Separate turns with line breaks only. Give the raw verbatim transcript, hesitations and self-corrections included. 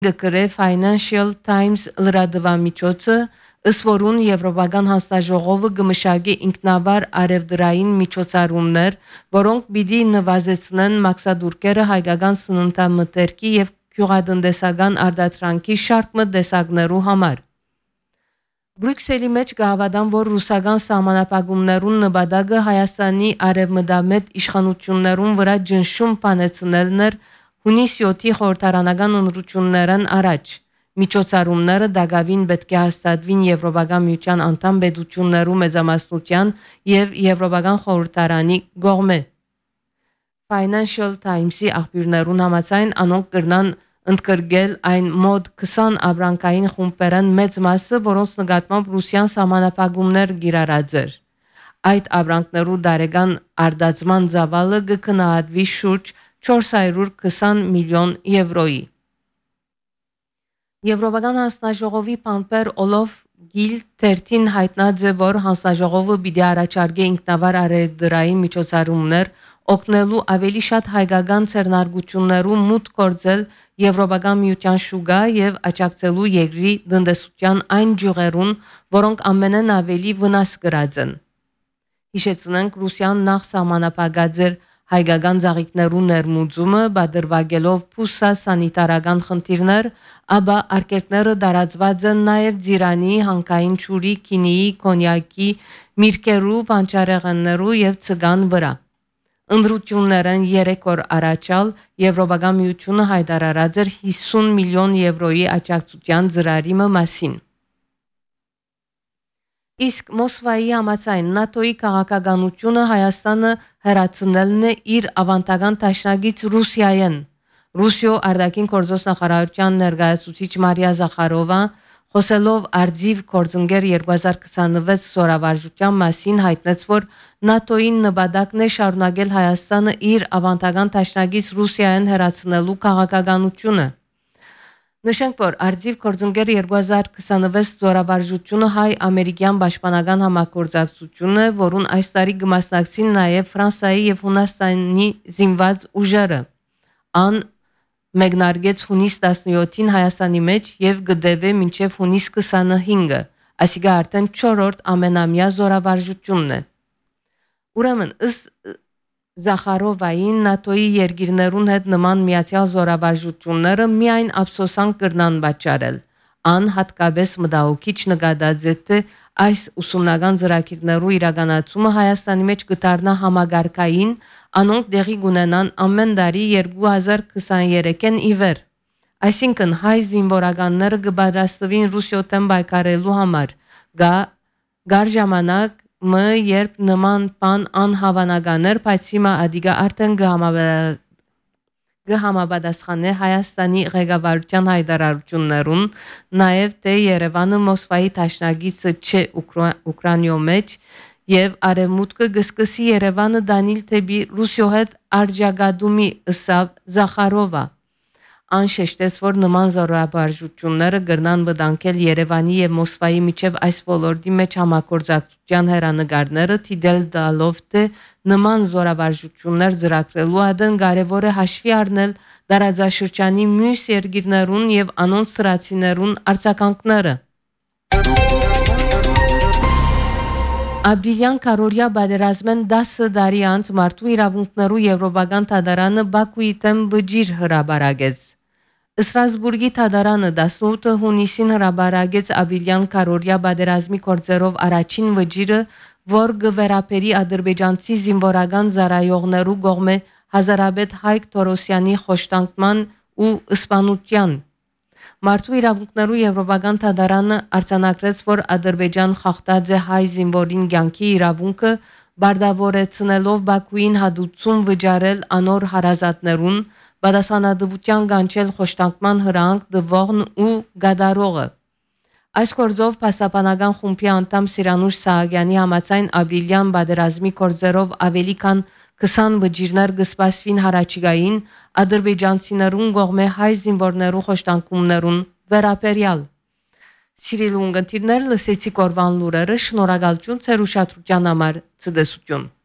Գկրե Financial Times լրատվամիջոցը, ըստ որուն Եվրոպական հանձնաժողովը գմշակի ինքնավար արևդրային միջոցառումներ, որոնք պիտի նվազեցնեն մաքսադուրկերը հայկական սննդամթերքի եւ գյուղատնտեսական արտադրանքի շարք տեսակներու համար։ Բրյուսելի մեջ գավադան, որ ռուսական սահմանապահումներուն նպատակը Հայաստանի արևմտամետ իշխանություններուն վրա ջնշում բանեցնելն էր հունիս յոթի խորհրդարանական ընտրություններն առաջ։ Միջոցառումները դակավին պետք է հաստատվին Եվրոպական միության անդամ պետություններու մեծամասնության եւ Եվրոպական խորհրդարանի կողմէ։ Financial Times-ի աղբյուրներուն համաձայն անոնք կրնան ընդգրկել այն մոտ քսան ապրանքային խումբերն մեծ մասը, որոնց նկատմամբ Ռուսիան սահմանապահումներ կիրառած էր։ Այդ ապրանքներու դարեգան արտադրման ծավալը կքննադատվի շուրջ չորս հարյուր քսան միլիոն եվրոյի։ Եվրոպական հանձնաժողովի փամփեր Օլոֆ Գիլ թերթին հայտնած է, որ հանձնաժողովը պիտի առաջարկի ինքնավար արևդրային միջոցառումներ օգնելու ավելի շատ հայկական ցերնարգություններու մուտք գործել Եվրոպական միության շուկա եւ աջակցելու երկրի տնտեսության այն ջուղերուն, որոնք ամենեն ավելի վնաս կրած են։ Հիշեցնենք, Ռուսիան նախ սահմանապահած էր հայկական ծաղիկներու ներմուծումը, բادرվագելով փուսա սանիտարական խնդիրներ, ապա արկելքները դարածված են նաև ձիրանի, հանքային ճուրի, քինիի, կոնյակի, միրգերու, բանջարեղեններու եւ ցգան վրա։ Ընդրություններն երեք օր առաջալ Եվրոպական միությունը հայտարարած էր հիսուն միլիոն եվրոյի աջակցության ծրարի մասին։ Իսկ Մոսկվայի համաձայն ՆԱՏՕ-ի քաղաքականությունը Հայաստանը հրացնելն է իր ավանդական դաշնակից Ռուսիայեն։ Ռուսիո արտաքին գործոս նախարարության ներկայացուցիչ Մարիա Զախարովա խոսելով արձիվ գործընկեր երկու հազար քսանվեց սորավարժության մասին հայտնեց, որ ՆԱՏՕ-ին նպատակն է շարունակել Հայաստանը իր ավանդական դաշնակից Ռուսիայեն հրացնելու քաղաքականությունը։ Նշենք, որ արձիվ գործընկեր երկու հազար քսանվեց զորավարժությունը հայ-ամերիկյան պաշտպանական համագործակցությունը, որուն այս տարի կմասնակցին նաև Ֆրանսիայի եւ Հունաստանի զինված ուժերը։ Ան մեկնարկեց հունիս տասնյոթին Հայաստանի մեջ եւ կդեվե մինչեւ հունիս քսանհինգը, այսինքն արդեն չորրորդ ամենամյա զորավարժությունն է։ Ուրեմն ըստ Զախարովային ՆԱՏՕ-ի երկիրներուն հետ նման միացյալ զորավարժությունները միայն ափսոսանք կրնան պատճառել։ Ան հատկապես մտահոգիչ նկատած է, թե այս ուսումնական ծրագիրներու իրականացումը Հայաստանի մեջ կդառնա համագարկային, անոնք տեղի կունենան ամեն տարի երկու հազար քսաներեքին ի վեր։ Այսինքն հայ զինվորականները կպատրաստվին Ռուսիո դեմ պայքարելու համար։ Գա գար ժամանակ մը երբ նման բան անհավանական էր, բայց հիմա ադիգա արդեն կհամապատասխանե Հայաստանի ղեկավարության հայտարարություններուն, նաև թե Երևանը Մոսկվայի դաշնակիցը չէ Ուկրաինայո մեջ եւ արևմուտքը կսկսի Երևանը դանիլ թեպի Ռուսիո հետ արձագանումի ըսավ Զախարովա։ Անշեշտեց, որ նման զորավարժությունները կրնան վտանգել Երևանի եւ Մոսկվայի միջև այս ոլորտի մեջ համագործակցության հերանեկարները, թիդել տալով թե նման զորավարժություններ ծրագրելու ադեն կարևոր է հաշվի առնել դարաձաշրջանի մյուս երկիրներուն եւ անոնց սրացիներուն արձագանքները։ Ապրիլյան քարորիա բادرազմեն դասը տարի անց մարդու իրավունքներու Եվրոպական դատարանը Բաքուի դեմ բջիջ հրաբարագեց։ Ստրասբուրգի դատարանը տասնութ հունիսին հրաբարագեց ապրիլյան քարորիա բادرազմի գործերով առաջին վճիրը, որ գվերապերի ադրբեջանցի զինվորական զարայողներու կողմէ Հազարաբեդ Հայկ Թորոսյանի խոշտանգման ու սպանության։ Մարդու իրավունքներու Եվրոպական դատարանը արձանագրեց, որ Ադրբեջան խախտած է հայ զինվորին կյանքի իրավունքը, բարդավորեցնելով Բաքուին հադուցում վճարել անոր հարազատներուն, պատասխանատվության կանչել խոշտանգման հրանք տվողն ու գադարողը։ Այս գործով փաստաբանական խումբի անդամ Սիրանուշ Սահակյանի համաձայն ապրիլյան բادرազմի գործերով ավելի քան քսան վճիրներ կսպասվին հարաճիգային ադրբեջանցիներուն կողմէ հայ զինվորներու խոշտանգումներուն վերաբերյալ։ Սիրելի ունգընտիրներ, լսեցիք օրվան լուրերը, շնորհակալություն ձեր ուշադրության համար, ցտեսություն։